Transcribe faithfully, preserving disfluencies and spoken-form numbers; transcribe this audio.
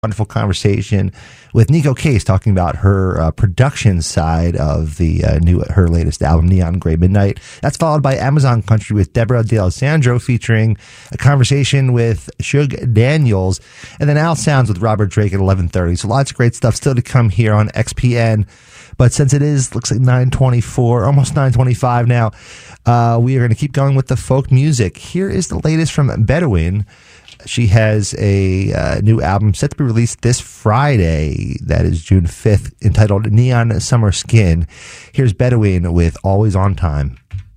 Wonderful conversation with Neko Case talking about her uh, production side of the uh, new her latest album, Neon Gray Midnight. That's followed by Amazon Country with Deborah D'Alessandro, featuring a conversation with Shug Daniels, and then Al Sounds with Robert Drake at eleven thirty. So lots of great stuff still to come here on X P N. But since it is, looks like nine twenty-four, almost nine twenty-five now, uh, we are going to keep going with the folk music. Here is the latest from Bedouin. She has a uh, new album set to be released this Friday, that is June fifth, entitled Neon Summer Skin. Here's Bedouin with Always on Time.